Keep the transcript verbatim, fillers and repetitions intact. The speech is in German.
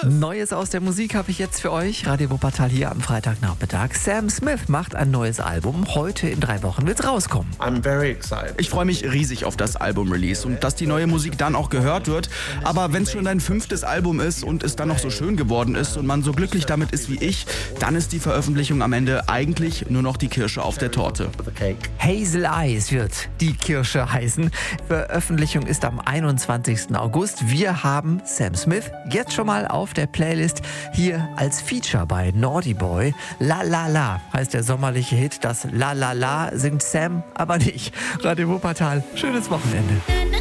Neues aus der Musik habe ich jetzt für euch. Radio Wuppertal hier am Freitagnachmittag. Sam Smith macht ein neues Album. Heute in drei Wochen wird's rauskommen. I'm very excited. Ich freue mich riesig auf das Album-Release und dass die neue Musik dann auch gehört wird. Aber wenn es schon dein fünftes Album ist und es dann noch so schön geworden ist und man so glücklich damit ist wie ich, dann ist die Veröffentlichung am Ende eigentlich nur noch die Kirsche auf der Torte. Hazel Eyes wird die Kirsche heißen. Veröffentlichung ist am einundzwanzigsten August. Wir haben Sam Smith jetzt schon mal auf der Playlist hier als Feature bei Naughty Boy. La La La heißt der sommerliche Hit. Das La La La singt Sam aber nicht. Radio Wuppertal, schönes Wochenende.